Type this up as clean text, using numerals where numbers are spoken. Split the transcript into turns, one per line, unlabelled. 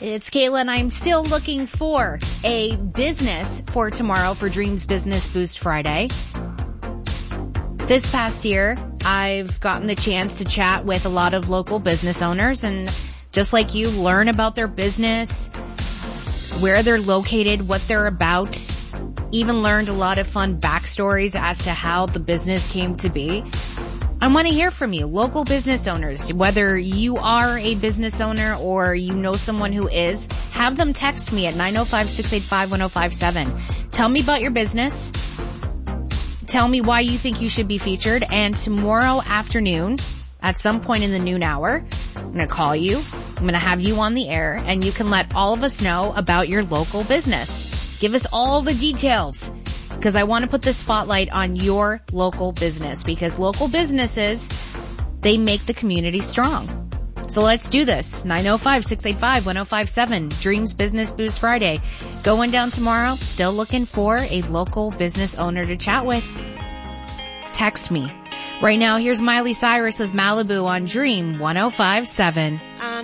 It's Kayla, and I'm still looking for a business for tomorrow for Dreams Business Boost Friday. This past year, I've gotten the chance to chat with a lot of local business owners and just like you, learn about their business, where they're located, what they're about, even learned a lot of fun backstories as to how the business came to be. I want to hear from you, local business owners, whether you are a business owner or you know someone who is. Have them text me at 905-685-1057. Tell me about your business. Tell me why you think you should be featured. And tomorrow afternoon, at some point in the noon hour, I'm going to call you. I'm going to have you on the air, and you can let all of us know about your local business. Give us all the details, because I want to put the spotlight on your local business, because local businesses, they make the community strong. So let's do this. 905-685-1057. Dreams Business Boost Friday. Going down tomorrow. Still looking for a local business owner to chat with. Text me. Right now, here's Miley Cyrus with Malibu on Dream 105.7.